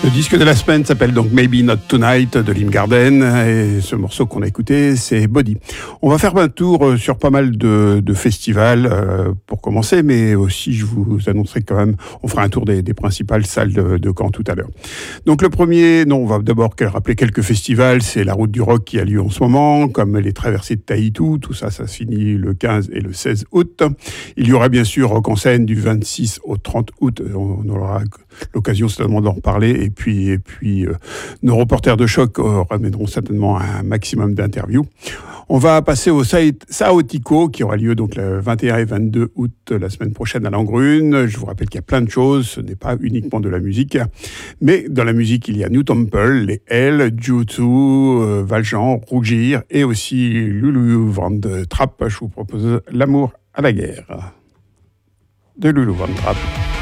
Le disque de la semaine s'appelle donc Maybe Not Tonight de Lim Garden et ce morceau qu'on a écouté c'est Body. On va faire un tour sur pas mal de festivals pour commencer, mais aussi je vous annoncerai quand même, on fera un tour des principales salles de Caen tout à l'heure. Donc le premier, on va d'abord rappeler quelques festivals, c'est la Route du Rock qui a lieu en ce moment, comme les traversées de Taïtou, tout ça, ça se finit le 15 et le 16 août. Il y aura bien sûr Rock en scène du 26 au 30 août, on aura l'occasion certainement d'en reparler. Et puis nos reporters de choc ramèneront certainement un maximum d'interviews. On va passer au Saotico qui aura lieu donc le 21 et 22 août la semaine prochaine à Langrune. Je vous rappelle qu'il y a plein de choses, ce n'est pas uniquement de la musique, mais dans la musique il y a New Temple, les L, Jutsu, Valjean, Rougir et aussi Lulu Van Trapp. Je vous propose L'amour à la guerre de Lulu Van Trapp.